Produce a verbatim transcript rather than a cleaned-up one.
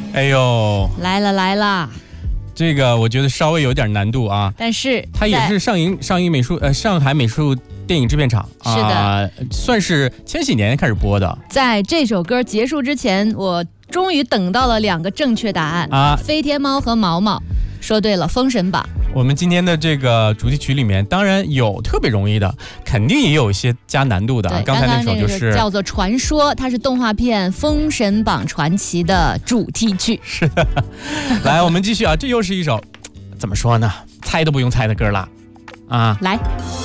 哎呦， 来了来了， 这个我觉得稍微有点难度啊。 但是它也是上影上影美术呃上海美术电影制片厂， 是的、 呃，算是千禧年开始播的。 在这首歌结束之前，我终于等到了两个正确答案啊， 飞天猫和毛毛。说对了，封神榜。 我们今天的这个主题曲里面，当然有特别容易的，肯定也有一些加难度的。刚才那首就是叫做《传说》，它是动画片《封神榜传奇》的主题曲。 是的，来，我们继续啊，这又是一首怎么说呢，猜都不用猜的歌了啊！ 来。